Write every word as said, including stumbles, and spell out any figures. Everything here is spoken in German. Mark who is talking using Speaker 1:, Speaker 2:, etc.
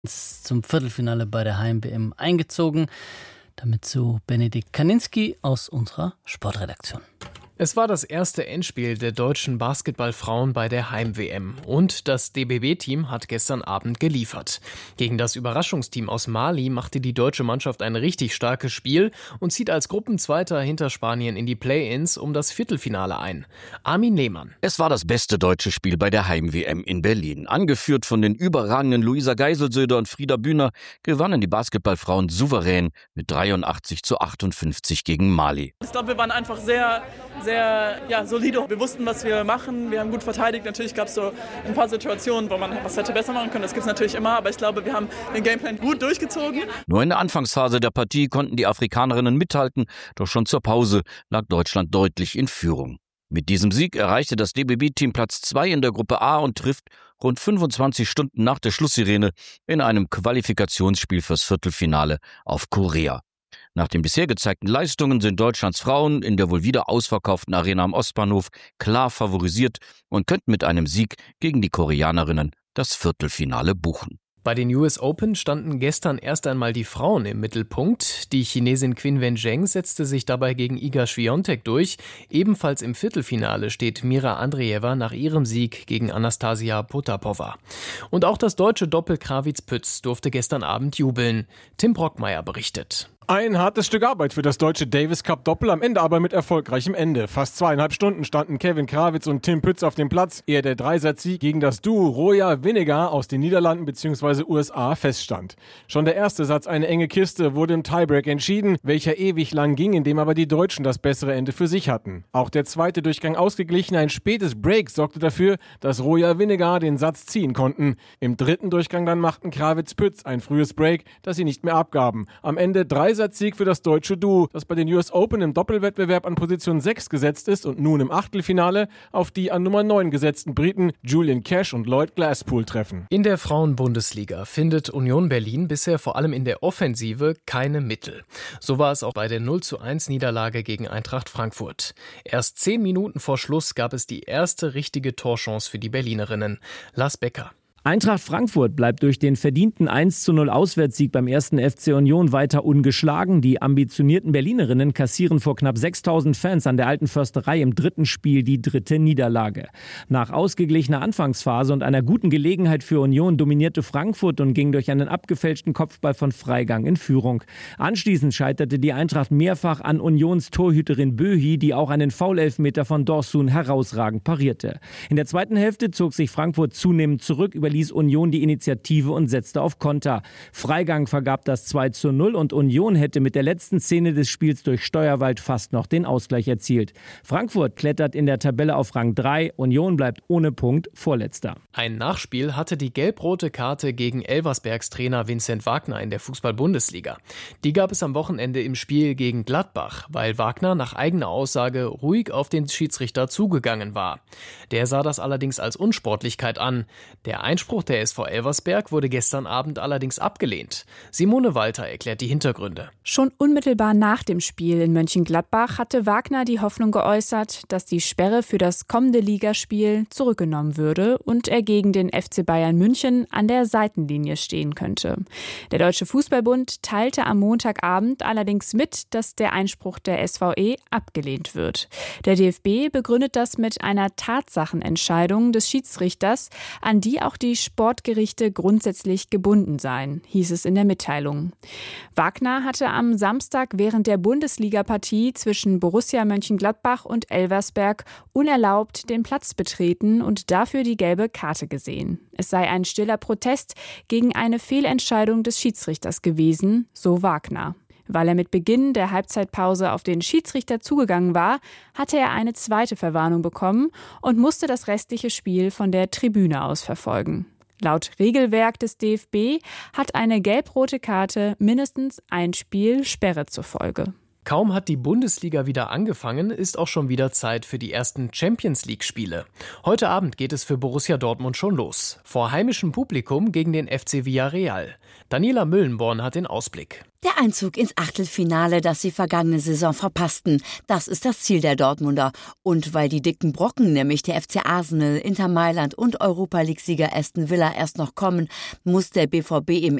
Speaker 1: zum Viertelfinale bei der Heim-W M eingezogen. Damit zu Benedikt Kaninski aus unserer Sportredaktion.
Speaker 2: Es war das erste Endspiel der deutschen Basketballfrauen bei der Heim-W M und das D B B-Team hat gestern Abend geliefert. Gegen das Überraschungsteam aus Mali machte die deutsche Mannschaft ein richtig starkes Spiel und zieht als Gruppenzweiter hinter Spanien in die Play-ins um das Viertelfinale ein. Armin Lehmann.
Speaker 3: Es war das beste deutsche Spiel bei der Heim-W M in Berlin. Angeführt von den überragenden Luisa Geiselsöder und Frieda Bühner gewannen die Basketballfrauen souverän mit dreiundachtzig zu achtundfünfzig gegen Mali.
Speaker 4: Ich glaube, wir waren einfach sehr, sehr ja, solide. Wir wussten, was wir machen. Wir haben gut verteidigt. Natürlich gab es so ein paar Situationen, wo man was hätte besser machen können. Das gibt es natürlich immer. Aber ich glaube, wir haben den Gameplan gut durchgezogen.
Speaker 3: Nur in der Anfangsphase der Partie konnten die Afrikanerinnen mithalten. Doch schon zur Pause lag Deutschland deutlich in Führung. Mit diesem Sieg erreichte das D B B-Team Platz zwei in der Gruppe A und trifft rund fünfundzwanzig Stunden nach der Schlusssirene in einem Qualifikationsspiel fürs Viertelfinale auf Korea. Nach den bisher gezeigten Leistungen sind Deutschlands Frauen in der wohl wieder ausverkauften Arena am Ostbahnhof klar favorisiert und könnten mit einem Sieg gegen die Koreanerinnen das Viertelfinale buchen.
Speaker 2: Bei den U S Open standen gestern erst einmal die Frauen im Mittelpunkt. Die Chinesin Qin Wenzheng setzte sich dabei gegen Iga Swiatek durch. Ebenfalls im Viertelfinale steht Mira Andreeva nach ihrem Sieg gegen Anastasia Potapova. Und auch das deutsche Doppel Krawitz-Pütz durfte gestern Abend jubeln. Tim Brockmeier berichtet.
Speaker 5: Ein hartes Stück Arbeit für das deutsche Davis Cup Doppel, am Ende aber mit erfolgreichem Ende. Fast zweieinhalb Stunden standen Kevin Krawitz und Tim Pütz auf dem Platz, ehe der Dreisatz-Sieg gegen das Duo Roya Vinegar aus den Niederlanden bzw. U S A feststand. Schon der erste Satz, eine enge Kiste, wurde im Tiebreak entschieden, welcher ewig lang ging, in dem aber die Deutschen das bessere Ende für sich hatten. Auch der zweite Durchgang ausgeglichen, ein spätes Break sorgte dafür, dass Roya Vinegar den Satz ziehen konnten. Im dritten Durchgang dann machten Krawitz-Pütz ein frühes Break, das sie nicht mehr abgaben. Am Ende drei Sieg für das deutsche Duo, das bei den U S Open im Doppelwettbewerb an Position sechs gesetzt ist und nun im Achtelfinale auf die an Nummer neun gesetzten Briten Julian Cash und Lloyd Glasspool treffen.
Speaker 2: In der Frauen-Bundesliga findet Union Berlin bisher vor allem in der Offensive keine Mittel. So war es auch bei der null zu eins Niederlage gegen Eintracht Frankfurt. Erst zehn Minuten vor Schluss gab es die erste richtige Torchance für die Berlinerinnen. Lars Becker.
Speaker 6: Eintracht Frankfurt bleibt durch den verdienten eins zu null Auswärtssieg beim ersten F C Union weiter ungeschlagen. Die ambitionierten Berlinerinnen kassieren vor knapp sechstausend Fans an der Alten Försterei im dritten Spiel die dritte Niederlage. Nach ausgeglichener Anfangsphase und einer guten Gelegenheit für Union dominierte Frankfurt und ging durch einen abgefälschten Kopfball von Freigang in Führung. Anschließend scheiterte die Eintracht mehrfach an Unions Torhüterin Böhi, die auch einen Foulelfmeter von Dorsun herausragend parierte. In der zweiten Hälfte zog sich Frankfurt zunehmend zurück, über ließ Union die Initiative und setzte auf Konter. Freigang vergab das zwei zu null und Union hätte mit der letzten Szene des Spiels durch Steuerwald fast noch den Ausgleich erzielt. Frankfurt klettert in der Tabelle auf Rang drei, Union bleibt ohne Punkt Vorletzter.
Speaker 2: Ein Nachspiel hatte die gelb-rote Karte gegen Elversbergs Trainer Vincent Wagner in der Fußball-Bundesliga. Die gab es am Wochenende im Spiel gegen Gladbach, weil Wagner nach eigener Aussage ruhig auf den Schiedsrichter zugegangen war. Der sah das allerdings als Unsportlichkeit an. Der Einspruch der S V Elversberg wurde gestern Abend allerdings abgelehnt. Simone Walter erklärt die Hintergründe.
Speaker 7: Schon unmittelbar nach dem Spiel in Mönchengladbach hatte Wagner die Hoffnung geäußert, dass die Sperre für das kommende Ligaspiel zurückgenommen würde und er gegen den F C Bayern München an der Seitenlinie stehen könnte. Der Deutsche Fußballbund teilte am Montagabend allerdings mit, dass der Einspruch der S V E abgelehnt wird. Der D F B begründet das mit einer Tatsachenentscheidung des Schiedsrichters, an die auch die Sportgerichte grundsätzlich gebunden seien, hieß es in der Mitteilung. Wagner hatte am Samstag während der Bundesliga-Partie zwischen Borussia Mönchengladbach und Elversberg unerlaubt den Platz betreten und dafür die gelbe Karte gesehen. Es sei ein stiller Protest gegen eine Fehlentscheidung des Schiedsrichters gewesen, so Wagner. Weil er mit Beginn der Halbzeitpause auf den Schiedsrichter zugegangen war, hatte er eine zweite Verwarnung bekommen und musste das restliche Spiel von der Tribüne aus verfolgen. Laut Regelwerk des D F B hat eine gelb-rote Karte mindestens ein Spiel Sperre zur Folge.
Speaker 2: Kaum hat die Bundesliga wieder angefangen, ist auch schon wieder Zeit für die ersten Champions-League-Spiele. Heute Abend geht es für Borussia Dortmund schon los. Vor heimischem Publikum gegen den F C Villarreal. Daniela Müllenborn hat den Ausblick.
Speaker 8: Der Einzug ins Achtelfinale, das sie vergangene Saison verpassten, das ist das Ziel der Dortmunder. Und weil die dicken Brocken, nämlich der F C Arsenal, Inter Mailand und Europa-League-Sieger Aston Villa erst noch kommen, muss der B V B im